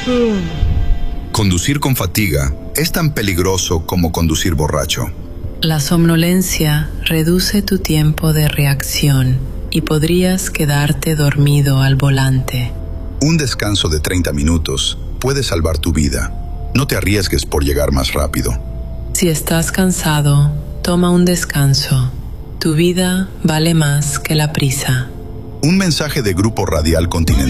Conducir con fatiga es tan peligroso como conducir borracho. La somnolencia reduce tu tiempo de reacción y podrías quedarte dormido al volante. Un descanso de 30 minutos puede salvar tu vida. No te arriesgues por llegar más rápido. Si estás cansado, toma un descanso. Tu vida vale más que la prisa. Un mensaje de Grupo Radial Continental.